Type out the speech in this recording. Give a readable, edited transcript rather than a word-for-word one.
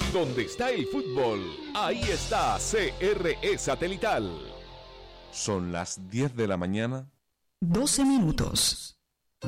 Donde está el fútbol, ahí está CRE Satelital. Son las 10 de la mañana. 12 minutos.